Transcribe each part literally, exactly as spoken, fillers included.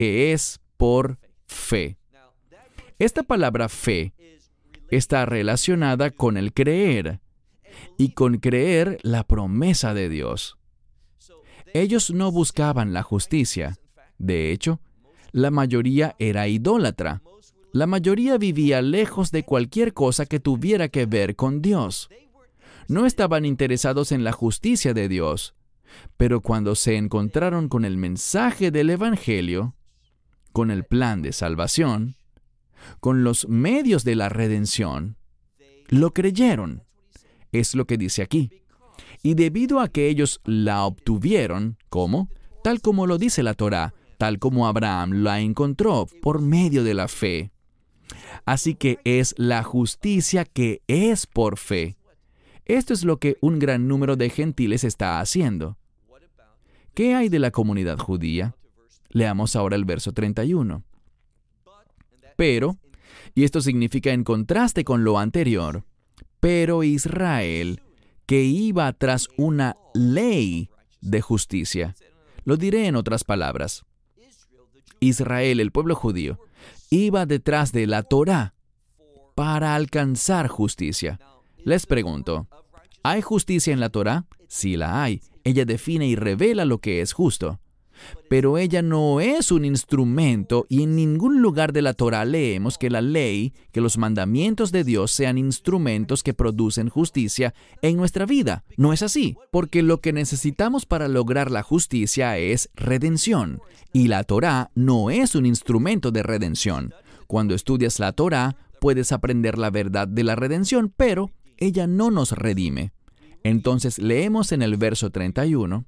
es por fe. Esta palabra fe está relacionada con el creer, y con creer la promesa de Dios. Ellos no buscaban la justicia. De hecho, la mayoría era idólatra. La mayoría vivía lejos de cualquier cosa que tuviera que ver con Dios. No estaban interesados en la justicia de Dios. Pero cuando se encontraron con el mensaje del Evangelio, con el plan de salvación, con los medios de la redención, lo creyeron. Es lo que dice aquí. Y debido a que ellos la obtuvieron, ¿cómo? Tal como lo dice la Torá, tal como Abraham la encontró por medio de la fe. Así que es la justicia que es por fe. Esto es lo que un gran número de gentiles está haciendo. ¿Qué hay de la comunidad judía? Leamos ahora el verso treinta y uno. Pero, y esto significa en contraste con lo anterior, pero Israel, que iba tras una ley de justicia. Lo diré en otras palabras. Israel, el pueblo judío, iba detrás de la Torá para alcanzar justicia. Les pregunto, ¿hay justicia en la Torá? Sí la hay. Ella define y revela lo que es justo. Pero ella no es un instrumento, y en ningún lugar de la Torá leemos que la ley, que los mandamientos de Dios sean instrumentos que producen justicia en nuestra vida. No es así, porque lo que necesitamos para lograr la justicia es redención, y la Torá no es un instrumento de redención. Cuando estudias la Torá, puedes aprender la verdad de la redención, pero ella no nos redime. Entonces leemos en el verso treinta y uno,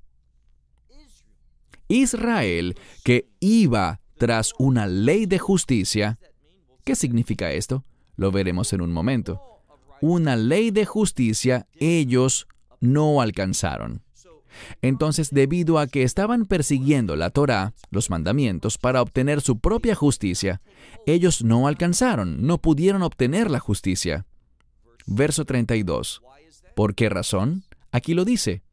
Israel, que iba tras una ley de justicia. ¿Qué significa esto? Lo veremos en un momento. Una ley de justicia ellos no alcanzaron. Entonces, debido a que estaban persiguiendo la Torá, los mandamientos, para obtener su propia justicia, ellos no alcanzaron, no pudieron obtener la justicia. Verso treinta y dos. ¿Por qué razón? Aquí lo dice.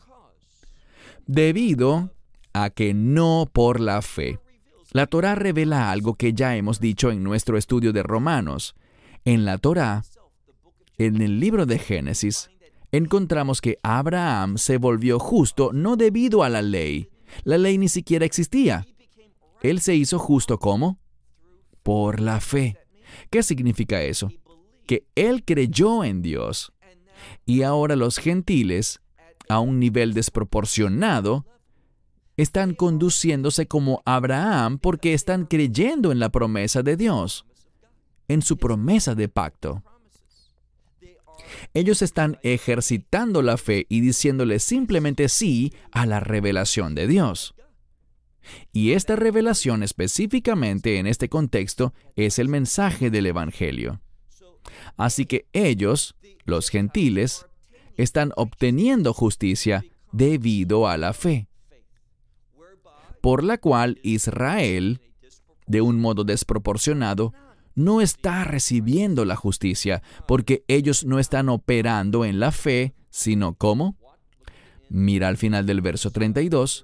Debido a que no por la fe. La Torá revela algo que ya hemos dicho en nuestro estudio de Romanos. En la Torá, en el libro de Génesis, encontramos que Abraham se volvió justo no debido a la ley. La ley ni siquiera existía. Él se hizo justo ¿cómo? Por la fe. ¿Qué significa eso? Que él creyó en Dios. Y ahora los gentiles, a un nivel desproporcionado, están conduciéndose como Abraham porque están creyendo en la promesa de Dios, en su promesa de pacto. Ellos están ejercitando la fe y diciéndole simplemente sí a la revelación de Dios. Y esta revelación específicamente en este contexto es el mensaje del Evangelio. Así que ellos, los gentiles, están obteniendo justicia debido a la fe, por la cual Israel, de un modo desproporcionado, no está recibiendo la justicia, porque ellos no están operando en la fe, sino ¿cómo? Mira al final del verso treinta y dos,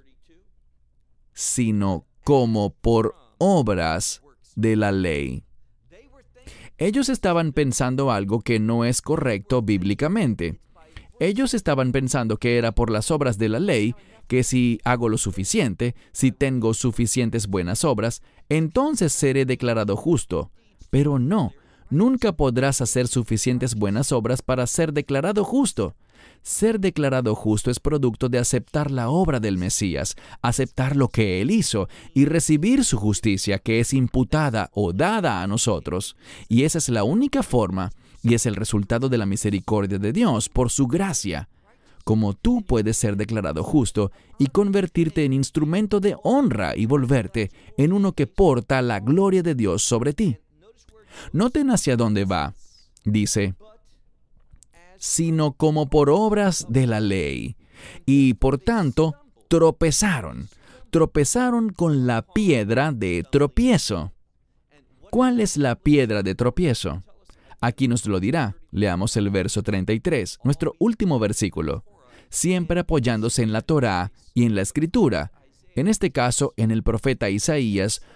sino como por obras de la ley. Ellos estaban pensando algo que no es correcto bíblicamente. Ellos estaban pensando que era por las obras de la ley, que si hago lo suficiente, si tengo suficientes buenas obras, entonces seré declarado justo. Pero no, nunca podrás hacer suficientes buenas obras para ser declarado justo. Ser declarado justo es producto de aceptar la obra del Mesías, aceptar lo que Él hizo y recibir su justicia que es imputada o dada a nosotros. Y esa es la única forma, y es el resultado de la misericordia de Dios por su gracia. Como tú puedes ser declarado justo y convertirte en instrumento de honra y volverte en uno que porta la gloria de Dios sobre ti. Noten hacia dónde va. Dice, sino como por obras de la ley. Y por tanto, tropezaron. Tropezaron con la piedra de tropiezo. ¿Cuál es la piedra de tropiezo? Aquí nos lo dirá. Leamos el verso treinta y tres, nuestro último versículo. Siempre apoyándose en la Torá y en la Escritura. En este caso, en el profeta Isaías,